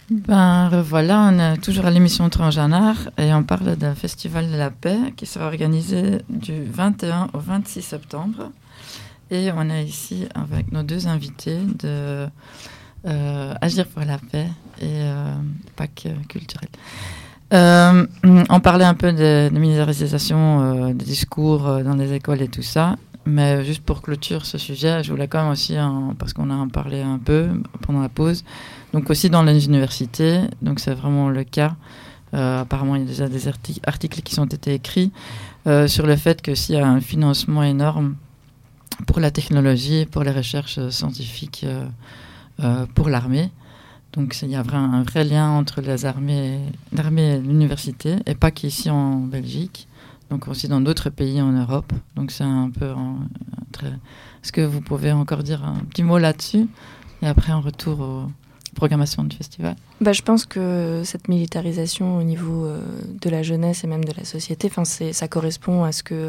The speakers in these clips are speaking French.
Voilà, on est toujours à l'émission Transgenre et on parle d'un festival de la paix qui sera organisé du 21 au 26 septembre. Et on est ici avec nos deux invités de Agir pour la paix et Pâques culturel. On parlait un peu de militarisation des discours dans les écoles et tout ça. Mais juste pour clôturer ce sujet, je voulais quand même aussi, parce qu'on a en parlé un peu pendant la pause, donc aussi dans les universités, donc c'est vraiment le cas. Apparemment, il y a déjà des articles qui ont été écrits sur le fait que s'il y a un financement énorme pour la technologie, pour les recherches scientifiques, pour l'armée, donc il y a un vrai lien entre l'armée et l'université, et pas qu'ici en Belgique. Donc aussi dans d'autres pays en Europe. Donc c'est un peu très... Est-ce que vous pouvez encore dire un petit mot là-dessus? Et après, en retour aux programmations du festival. Je pense que cette militarisation au niveau de la jeunesse et même de la société, ça correspond à ce que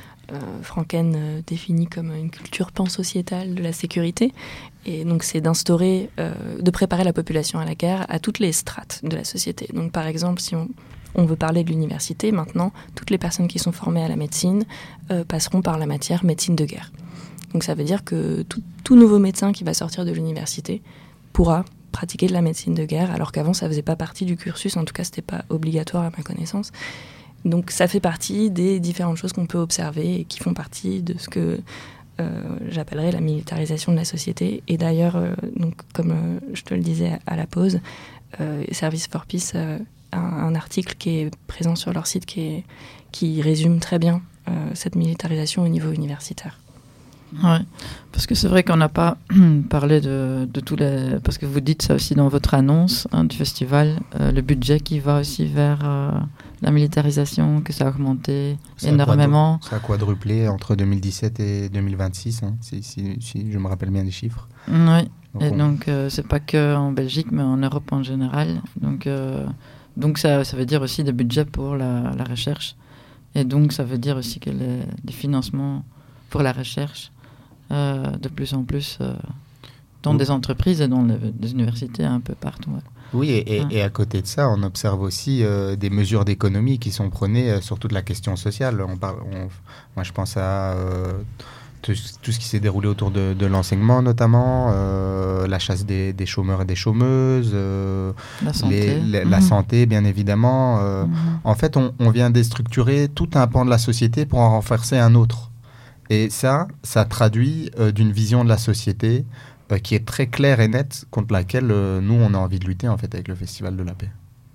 Franken définit comme une culture pansociétale de la sécurité. Et donc c'est d'instaurer, de préparer la population à la guerre à toutes les strates de la société. Donc par exemple, si on veut parler de l'université, maintenant, toutes les personnes qui sont formées à la médecine passeront par la matière médecine de guerre. Donc ça veut dire que tout nouveau médecin qui va sortir de l'université pourra pratiquer de la médecine de guerre, alors qu'avant ça faisait pas partie du cursus, en tout cas c'était pas obligatoire à ma connaissance. Donc ça fait partie des différentes choses qu'on peut observer et qui font partie de ce que j'appellerais la militarisation de la société. Et d'ailleurs, donc, comme je te le disais à la pause, Service for Peace un article qui est présent sur leur site qui résume très bien cette militarisation au niveau universitaire. Oui, parce que c'est vrai qu'on n'a pas parlé de tous les... Parce que vous dites ça aussi dans votre annonce du festival, le budget qui va aussi vers la militarisation, que ça a augmenté énormément. Ça a quadruplé entre 2017 et 2026, si je me rappelle bien des chiffres. Oui, donc c'est pas que en Belgique, mais en Europe en général. Donc ça veut dire aussi des budgets pour la recherche. Et donc ça veut dire aussi que les financements pour la recherche, de plus en plus dans des entreprises et dans des universités un peu partout. Ouais. Oui, et à côté de ça, on observe aussi des mesures d'économie qui sont prônées sur toute la question sociale. Moi, je pense à tout ce qui s'est déroulé autour de l'enseignement, notamment, la chasse des chômeurs et des chômeuses, la santé, la santé, bien évidemment. En fait, on vient déstructurer tout un pan de la société pour en renforcer un autre. Et ça traduit d'une vision de la société qui est très claire et nette, contre laquelle nous, on a envie de lutter, en fait, avec le Festival de la Paix.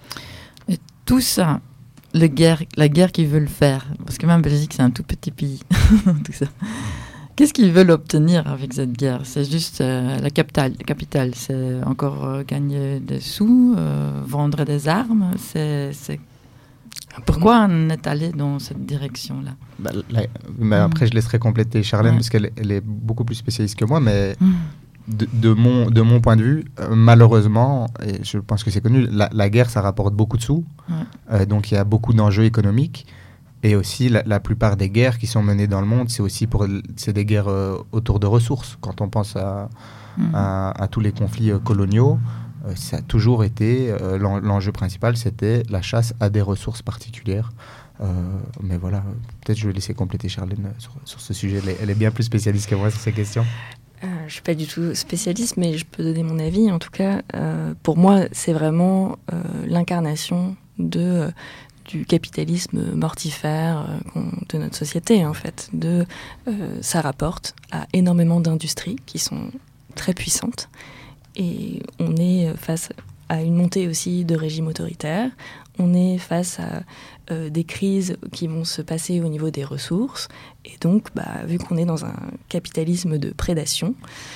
Et tout ça, la guerre qu'ils veulent faire, parce que même Belgique, c'est un tout petit pays, tout ça. Qu'est-ce qu'ils veulent obtenir avec cette guerre? C'est juste la capitale, c'est encore gagner des sous, vendre des armes, c'est... Pourquoi on est allé dans cette direction-là? Après, je laisserai compléter Charlène, parce qu'elle est beaucoup plus spécialiste que moi, mais de mon point de vue, malheureusement, et je pense que c'est connu, la guerre, ça rapporte beaucoup de sous, donc il y a beaucoup d'enjeux économiques, et aussi la plupart des guerres qui sont menées dans le monde, c'est des guerres autour de ressources. Quand on pense à tous les conflits coloniaux, ça a toujours été, l'enjeu principal, c'était la chasse à des ressources particulières. Mais voilà, peut-être je vais laisser compléter Charlène sur ce sujet. Elle est bien plus spécialiste que moi sur ces questions. Je ne suis pas du tout spécialiste, mais je peux donner mon avis. En tout cas, pour moi, c'est vraiment l'incarnation du capitalisme mortifère de notre société, en fait. Ça rapporte à énormément d'industries qui sont très puissantes. Et on est face à une montée aussi de régimes autoritaires. On est face à des crises qui vont se passer au niveau des ressources. Et donc, vu qu'on est dans un capitalisme de prédation,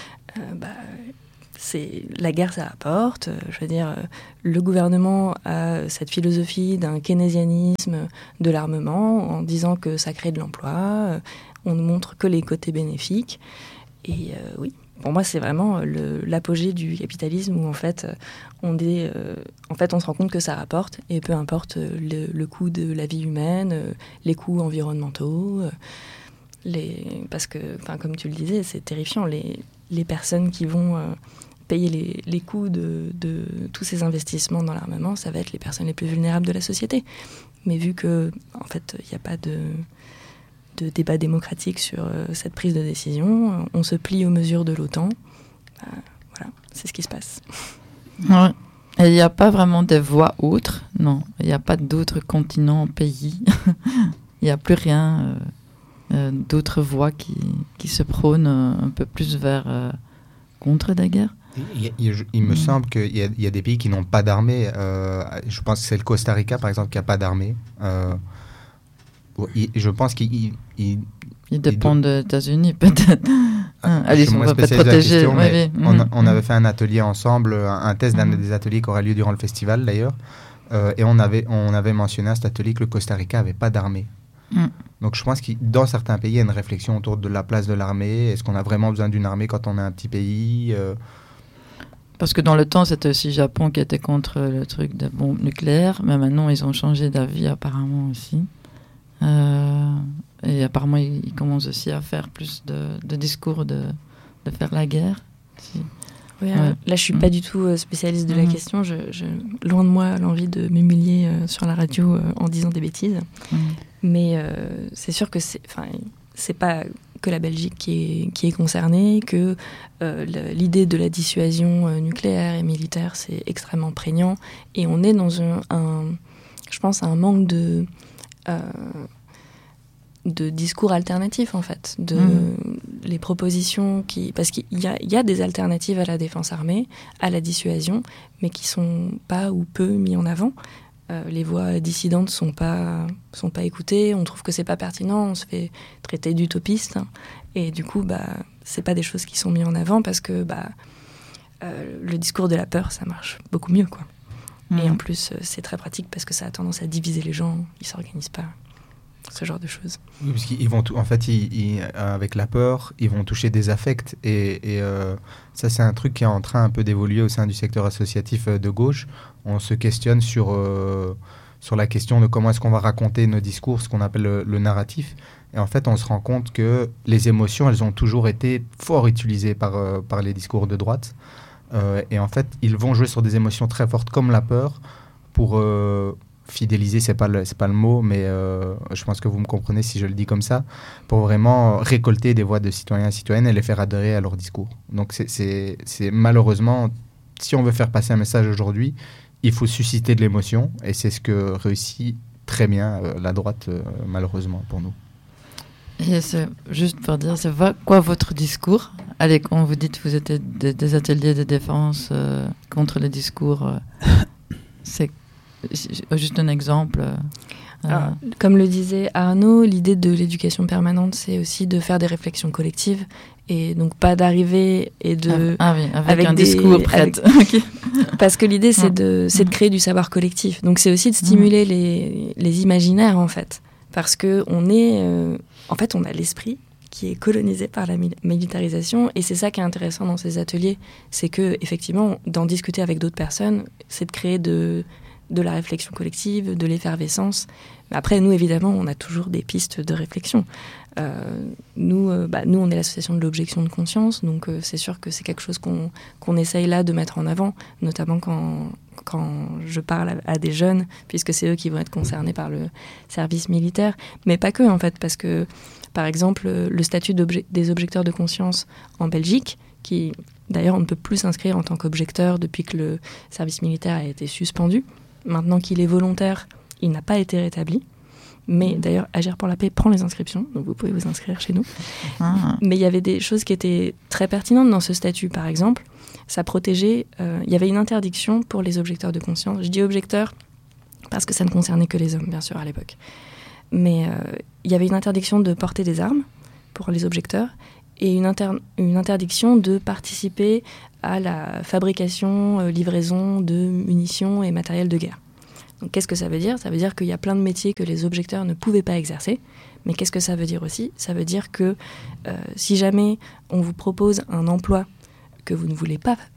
la guerre, ça apporte. Je veux dire, le gouvernement a cette philosophie d'un keynésianisme de l'armement en disant que ça crée de l'emploi. On ne montre que les côtés bénéfiques. Et oui. Pour moi, c'est vraiment l'apogée du capitalisme où en fait, on se rend compte que ça rapporte et peu importe le coût de la vie humaine, les coûts environnementaux, parce que, comme tu le disais, c'est terrifiant. Les personnes qui vont payer les coûts de tous ces investissements dans l'armement, ça va être les personnes les plus vulnérables de la société. Mais vu que, en fait, il n'y a pas de débat démocratique sur cette prise de décision, on se plie aux mesures de l'OTAN. Voilà, c'est ce qui se passe. Ouais. Et il n'y a pas vraiment de voie autre, non. Il n'y a pas d'autres continents, pays. Il n'y a plus rien, d'autres voies qui se prônent un peu plus vers contre la guerre. Il me semble qu'il y a des pays qui n'ont pas d'armée. Je pense que c'est le Costa Rica, par exemple, qui n'a pas d'armée. Je pense qu'il dépend des États-Unis, peut-être. Allez, on va pas te protéger. On avait fait un atelier ensemble, un test d'un des ateliers qui aura lieu durant le festival, d'ailleurs. Et on avait mentionné à cet atelier que le Costa Rica n'avait pas d'armée. Donc je pense que dans certains pays, il y a une réflexion autour de la place de l'armée. Est-ce qu'on a vraiment besoin d'une armée quand on est un petit pays Parce que dans le temps, c'était aussi le Japon qui était contre le truc de bombes nucléaires, mais maintenant, ils ont changé d'avis apparemment aussi. Et apparemment, ils commencent aussi à faire plus de discours de faire la guerre. Oui, là, je ne suis pas du tout spécialiste de la question. Loin de moi l'envie de m'humilier sur la radio en disant des bêtises. Mais c'est sûr que c'est pas que la Belgique qui est concernée, que l'idée de la dissuasion nucléaire et militaire, c'est extrêmement prégnant. Et on est dans je pense, un manque de discours alternatifs, en fait. Les propositions parce qu'il y a des alternatives à la défense armée, à la dissuasion, mais qui sont pas ou peu mis en avant. Les voix dissidentes sont pas écoutées, on trouve que c'est pas pertinent, on se fait traiter d'utopiste, et du coup c'est pas des choses qui sont mises en avant parce que le discours de la peur, ça marche beaucoup mieux, quoi. Et en plus c'est très pratique parce que ça a tendance à diviser les gens, ils s'organisent pas, ce genre de choses. Oui, parce qu'ils vont en fait avec la peur, ils vont toucher des affects, et ça c'est un truc qui est en train un peu d'évoluer au sein du secteur associatif de gauche. On se questionne sur la question de comment est-ce qu'on va raconter nos discours, ce qu'on appelle le narratif. Et en fait, on se rend compte que les émotions, elles ont toujours été fort utilisées par les discours de droite. Et en fait, ils vont jouer sur des émotions très fortes comme la peur pour fidéliser, c'est pas le mot, mais je pense que vous me comprenez si je le dis comme ça, pour vraiment récolter des voix de citoyens et citoyennes et les faire adhérer à leur discours. Donc c'est malheureusement, si on veut faire passer un message aujourd'hui, il faut susciter de l'émotion, et c'est ce que réussit très bien la droite, malheureusement pour nous. Et c'est juste pour dire, c'est quoi votre discours? Allez, quand vous dites que vous êtes des ateliers de défense contre les discours, c'est juste un exemple. Alors, comme le disait Arnaud, l'idée de l'éducation permanente, c'est aussi de faire des réflexions collectives, et donc pas d'arriver et de... avec un discours prêt. Okay. Parce que l'idée, c'est de créer du savoir collectif. Donc c'est aussi de stimuler les imaginaires, en fait. Parce qu'on on a l'esprit qui est colonisé par la militarisation, et c'est ça qui est intéressant dans ces ateliers, c'est que effectivement, d'en discuter avec d'autres personnes, c'est de créer de la réflexion collective, de l'effervescence. Mais après, nous, évidemment, on a toujours des pistes de réflexion. Nous, on est l'association de l'objection de conscience, donc c'est sûr que c'est quelque chose qu'on essaye là de mettre en avant, notamment quand je parle à des jeunes, puisque c'est eux qui vont être concernés par le service militaire. Mais pas que, en fait, parce que, par exemple, le statut des objecteurs de conscience en Belgique, qui, d'ailleurs, on ne peut plus s'inscrire en tant qu'objecteur depuis que le service militaire a été suspendu. Maintenant qu'il est volontaire, il n'a pas été rétabli. Mais d'ailleurs, Agir pour la paix prend les inscriptions, donc vous pouvez vous inscrire chez nous. Mais il y avait des choses qui étaient très pertinentes dans ce statut. Par exemple, ça protégeait... il y avait une interdiction pour les objecteurs de conscience. Je dis objecteurs parce que ça ne concernait que les hommes, bien sûr, à l'époque. Mais il y avait une interdiction de porter des armes pour les objecteurs, et une interdiction de participer à la fabrication, livraison de munitions et matériel de guerre. Donc, qu'est-ce que ça veut dire ? Ça veut dire qu'il y a plein de métiers que les objecteurs ne pouvaient pas exercer. Mais qu'est-ce que ça veut dire aussi ? Ça veut dire que si jamais on vous propose un emploi que vous ne voulez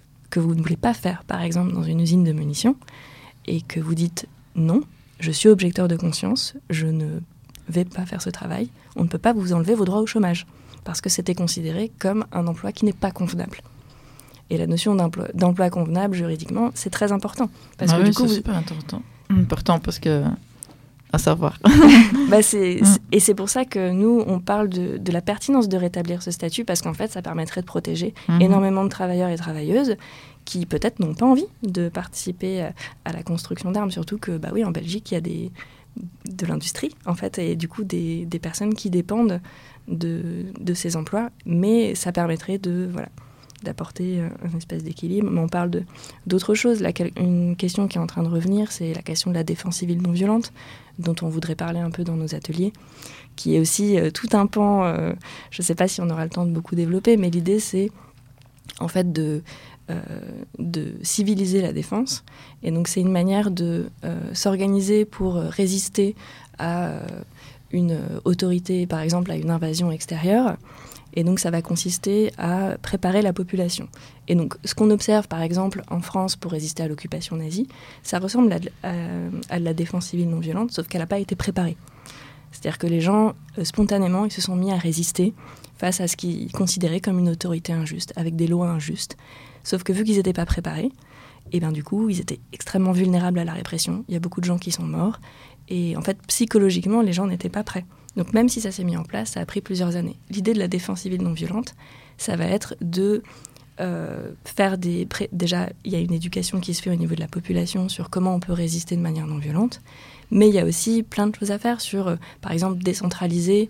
pas faire, par exemple dans une usine de munitions, et que vous dites non, je suis objecteur de conscience, je ne vais pas faire ce travail, on ne peut pas vous enlever vos droits au chômage, parce que c'était considéré comme un emploi qui n'est pas convenable. Et la notion d'emploi convenable juridiquement, c'est très important. Parce que oui, du coup, c'est super important parce que... à savoir. Et c'est pour ça que nous, on parle de la pertinence de rétablir ce statut, parce qu'en fait, ça permettrait de protéger énormément de travailleurs et travailleuses qui peut-être n'ont pas envie de participer à la construction d'armes, surtout que, en Belgique, il y a de l'industrie, en fait, et du coup, des personnes qui dépendent de ces emplois, mais ça permettrait d'apporter une espèce d'équilibre. Mais on parle d'autres choses. Une question qui est en train de revenir, c'est la question de la défense civile non violente, dont on voudrait parler un peu dans nos ateliers, qui est aussi tout un pan, je ne sais pas si on aura le temps de beaucoup développer, mais l'idée, c'est en fait de civiliser la défense. Et donc, c'est une manière de s'organiser pour résister à une autorité, par exemple, à une invasion extérieure. Et donc, ça va consister à préparer la population. Et donc, ce qu'on observe, par exemple, en France pour résister à l'occupation nazie, ça ressemble à de la défense civile non violente, sauf qu'elle n'a pas été préparée. C'est-à-dire que les gens, spontanément, ils se sont mis à résister face à ce qu'ils considéraient comme une autorité injuste, avec des lois injustes. Sauf que vu qu'ils n'étaient pas préparés, et du coup, ils étaient extrêmement vulnérables à la répression. Il y a beaucoup de gens qui sont morts. Et en fait, psychologiquement, les gens n'étaient pas prêts. Donc même si ça s'est mis en place, ça a pris plusieurs années. L'idée de la défense civile non violente, ça va être de faire déjà, il y a une éducation qui se fait au niveau de la population sur comment on peut résister de manière non violente, mais il y a aussi plein de choses à faire sur, par exemple, décentraliser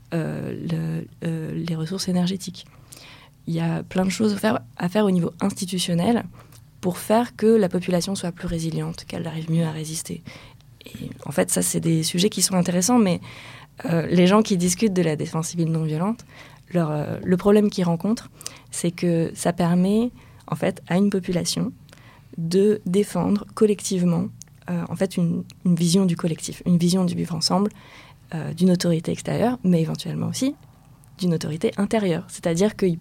les ressources énergétiques. Il y a plein de choses à faire au niveau institutionnel pour faire que la population soit plus résiliente, qu'elle arrive mieux à résister. Et en fait, ça, c'est des sujets qui sont intéressants, mais les gens qui discutent de la défense civile non violente, le problème qu'ils rencontrent, c'est que ça permet, en fait, à une population de défendre collectivement, en fait, une vision du collectif, une vision du vivre ensemble, d'une autorité extérieure, mais éventuellement aussi d'une autorité intérieure. C'est-à-dire que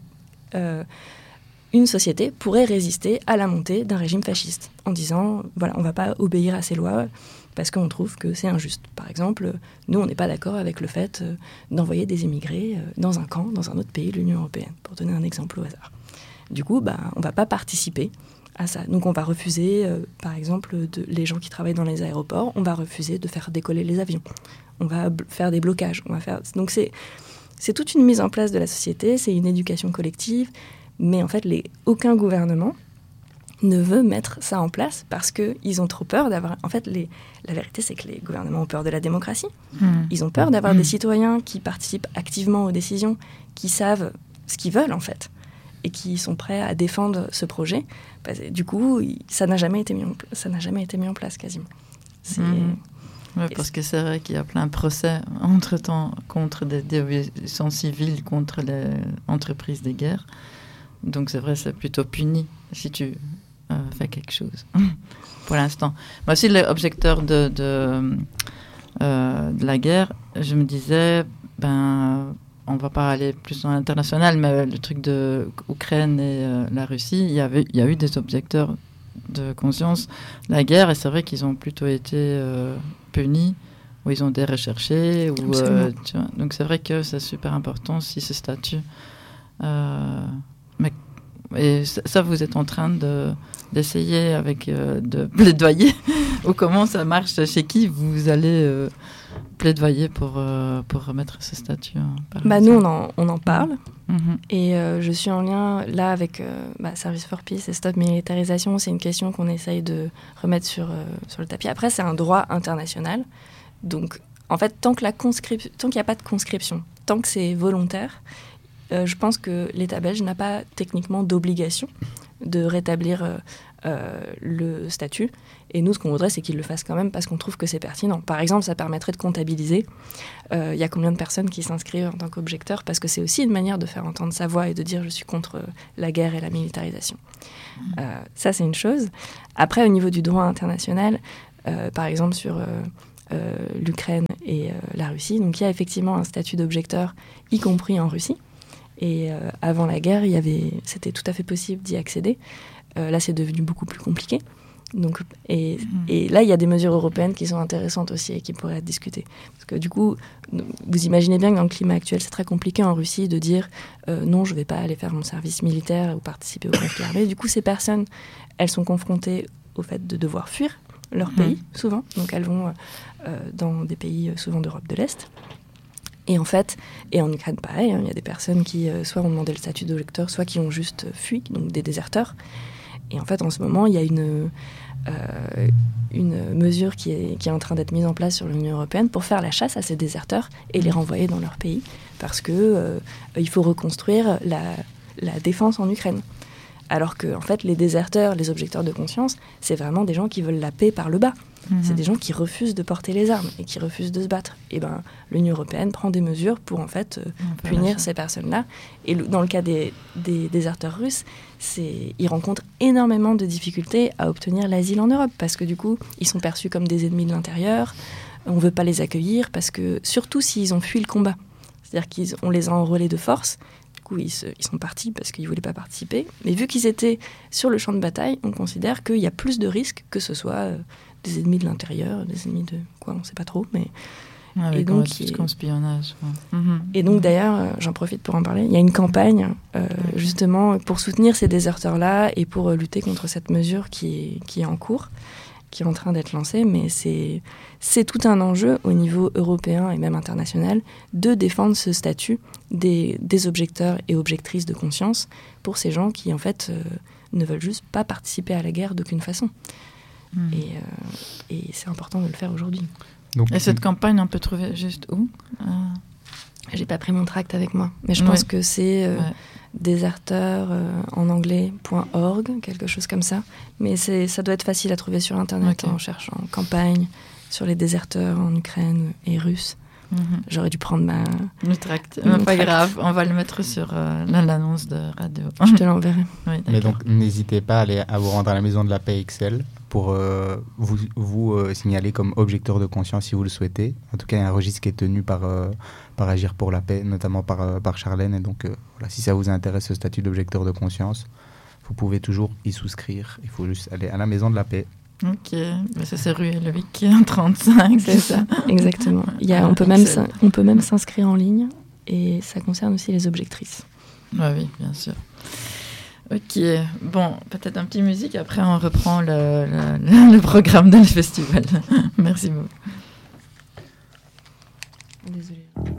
une société pourrait résister à la montée d'un régime fasciste en disant, voilà, on ne va pas obéir à ces lois parce qu'on trouve que c'est injuste. Par exemple, nous, on n'est pas d'accord avec le fait d'envoyer des immigrés dans un camp, dans un autre pays de l'Union européenne, pour donner un exemple au hasard. Du coup, on ne va pas participer à ça. Donc, on va refuser, par exemple, les gens qui travaillent dans les aéroports, on va refuser de faire décoller les avions. On va faire des blocages. Donc, c'est toute une mise en place de la société, c'est une éducation collective, mais en fait, aucun gouvernement ne veut mettre ça en place parce qu'ils ont trop peur d'avoir... En fait, la vérité, c'est que les gouvernements ont peur de la démocratie. Ils ont peur d'avoir des citoyens qui participent activement aux décisions, qui savent ce qu'ils veulent, en fait, et qui sont prêts à défendre ce projet. Du coup, ça n'a jamais été mis en place, quasiment. Oui, parce que c'est vrai qu'il y a plein de procès entre-temps contre des désobéissances civiles, contre les entreprises des guerres. Donc c'est vrai, c'est plutôt puni si tu fais quelque chose, pour l'instant. Moi aussi, l'objecteur de la guerre, je me disais, on va pas aller plus dans l'international, mais le truc de l'Ukraine et la Russie, il y a eu des objecteurs de conscience de la guerre, et c'est vrai qu'ils ont plutôt été punis, ou ils ont été recherchés, ou, tu vois. Donc c'est vrai que c'est super important si ce statut... Et ça, vous êtes en train d'essayer avec de plaidoyer ou comment ça marche, chez qui vous allez plaidoyer pour remettre ce statut nous, on en parle. Et je suis en lien là avec Service for Peace et Stop Militarisation. C'est une question qu'on essaye de remettre sur le tapis. Après, c'est un droit international. Donc, en fait, tant qu'il n'y a pas de conscription, tant que c'est volontaire, je pense que l'État belge n'a pas techniquement d'obligation de rétablir le statut. Et nous, ce qu'on voudrait, c'est qu'il le fasse quand même parce qu'on trouve que c'est pertinent. Par exemple, ça permettrait de comptabiliser il y a combien de personnes qui s'inscrivent en tant qu'objecteurs, parce que c'est aussi une manière de faire entendre sa voix et de dire « je suis contre la guerre et la militarisation ». Ça, c'est une chose. Après, au niveau du droit international, par exemple sur l'Ukraine et la Russie, donc il y a effectivement un statut d'objecteur, y compris en Russie. Et avant la guerre, c'était tout à fait possible d'y accéder. Là, c'est devenu beaucoup plus compliqué. Donc, et là, il y a des mesures européennes qui sont intéressantes aussi et qui pourraient être discutées. Parce que du coup, vous imaginez bien que dans le climat actuel, c'est très compliqué en Russie de dire non, je ne vais pas aller faire mon service militaire ou participer au conflit armé. Du coup, ces personnes, elles sont confrontées au fait de devoir fuir leur pays, souvent. Donc, elles vont dans des pays souvent d'Europe de l'Est. Et en fait, et en Ukraine, pareil, il y a des personnes qui soit ont demandé le statut d'objecteur, soit qui ont juste fui, donc des déserteurs. Et en fait, en ce moment, il y a une mesure qui est en train d'être mise en place sur l'Union européenne pour faire la chasse à ces déserteurs et les renvoyer dans leur pays, parce que il faut reconstruire la défense en Ukraine. Alors que, en fait, les déserteurs, les objecteurs de conscience, c'est vraiment des gens qui veulent la paix par le bas. C'est des gens qui refusent de porter les armes et qui refusent de se battre. Et ben, l'Union européenne prend des mesures pour en fait punir ces personnes-là. Et dans le cas des déserteurs russes, ils rencontrent énormément de difficultés à obtenir l'asile en Europe parce que du coup, ils sont perçus comme des ennemis de l'intérieur. On ne veut pas les accueillir parce que, surtout s'ils ont fui le combat, c'est-à-dire qu'on les a enrôlés de force. Du coup, ils sont partis parce qu'ils ne voulaient pas participer. Mais vu qu'ils étaient sur le champ de bataille, on considère qu'il y a plus de risques que ce soit des ennemis de l'intérieur, des ennemis de quoi, on ne sait pas trop. Mais... et donc, espionnage. Et donc, d'ailleurs, j'en profite pour en parler. Il y a une campagne, justement, pour soutenir ces déserteurs-là et pour lutter contre cette mesure qui est en cours, qui est en train d'être lancée. Mais c'est tout un enjeu au niveau européen et même international de défendre ce statut des objecteurs et objectrices de conscience pour ces gens qui, en fait, ne veulent juste pas participer à la guerre d'aucune façon. Et c'est important de le faire aujourd'hui. Donc, et cette campagne, on peut trouver juste où J'ai pas pris mon tract avec moi, mais je pense que c'est déserteur en anglais.org, quelque chose comme ça. Mais ça doit être facile à trouver sur Internet en cherchant campagne sur les déserteurs en Ukraine et russes. J'aurais dû prendre le tract. Pas grave, on va le mettre sur l'annonce de radio. Je te l'enverrai. Oui, mais donc, n'hésitez pas à vous rendre à la Maison de la Paix XL pour vous signaler comme objecteur de conscience si vous le souhaitez. En tout cas, il y a un registre qui est tenu par Agir pour la paix, notamment par Charlène. Et donc, voilà, si ça vous intéresse, ce statut d'objecteur de conscience, vous pouvez toujours y souscrire. Il faut juste aller à la Maison de la Paix. Ok, mais ça c'est rue Hellevic 35, c'est ça, exactement. On peut même s'inscrire en ligne et ça concerne aussi les objectrices. Oui, bien sûr. Ok, bon, peut-être un petit musique, après on reprend le programme de le festival. Merci beaucoup. Désolée.